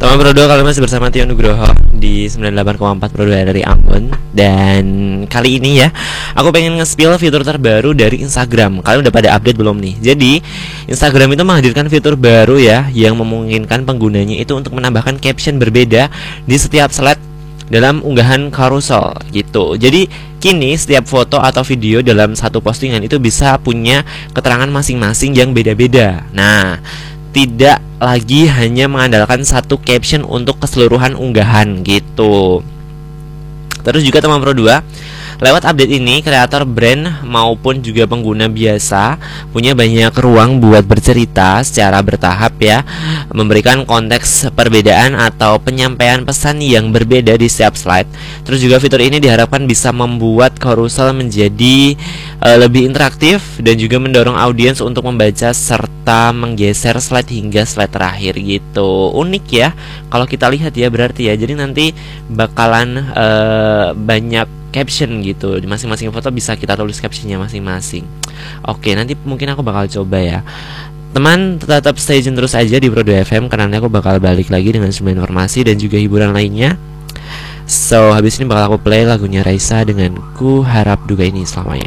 Teman Pro 2, kalian masih bersama Tio Nugroho di 98,4 Pro 2 dari Ambon. Dan kali ini ya, aku pengen nge-spill fitur terbaru dari Instagram. Kalian udah pada update belum nih? Jadi, Instagram itu menghadirkan fitur baru ya, yang memungkinkan penggunanya itu untuk menambahkan caption berbeda di setiap slide dalam unggahan carousel gitu. Jadi kini setiap foto atau video dalam satu postingan itu bisa punya keterangan masing-masing yang beda-beda. Nah, tidak lagi hanya mengandalkan satu caption untuk keseluruhan unggahan gitu. Terus juga teman Pro 2, lewat update ini kreator brand maupun juga pengguna biasa punya banyak ruang buat bercerita secara bertahap ya, memberikan konteks perbedaan atau penyampaian pesan yang berbeda di setiap slide. Terus juga fitur ini diharapkan bisa membuat carousel menjadi lebih interaktif dan juga mendorong audiens untuk membaca serta menggeser slide hingga slide terakhir gitu. Unik ya kalau kita lihat ya, berarti ya, jadi nanti bakalan banyak caption gitu. Di masing-masing foto bisa kita tulis captionnya masing-masing. Oke, nanti mungkin aku bakal coba ya. Teman, tetap stay tune terus aja di Pro 2 FM, karena nanti aku bakal balik lagi dengan semua informasi dan juga hiburan lainnya. So, habis ini bakal aku play lagunya Raisa dengan Ku Harap Duga Ini selamanya.